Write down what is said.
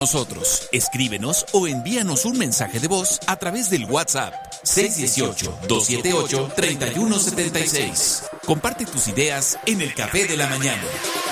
nosotros. Escríbenos o envíanos un mensaje de voz a través del WhatsApp 618-278-3176. Comparte tus ideas en el Café de la Mañana.